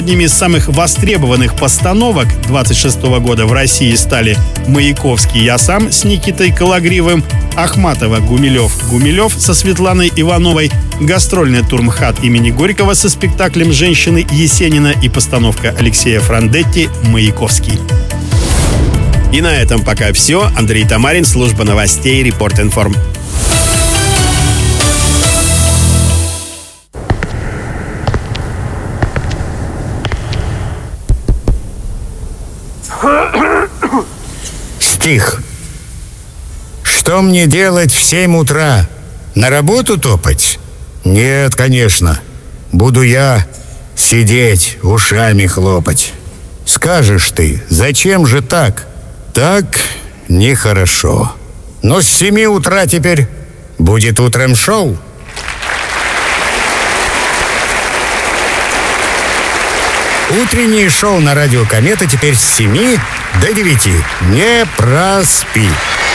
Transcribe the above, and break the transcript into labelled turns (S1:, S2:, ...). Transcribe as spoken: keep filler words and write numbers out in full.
S1: Одними из самых востребованных постановок двадцать шестого года в России стали «Маяковский. Я сам» с Никитой Кологривым, Ахматова «Гумилев. Гумилев» со Светланой Ивановой, гастрольный тур МХАТ имени Горького со спектаклем «Женщины» Есенина и постановка Алексея Франдетти «Маяковский». И на этом пока все. Андрей Тамарин, служба новостей Репорт-Информ.
S2: Стих. Что мне делать в семь утра? На работу топать? Нет, конечно. Буду я сидеть, ушами хлопать. Скажешь ты, зачем же так? Так нехорошо. Но с семи утра теперь будет утром шоу. Утреннее шоу на радио «Комета» теперь с семи до девяти. Не проспи.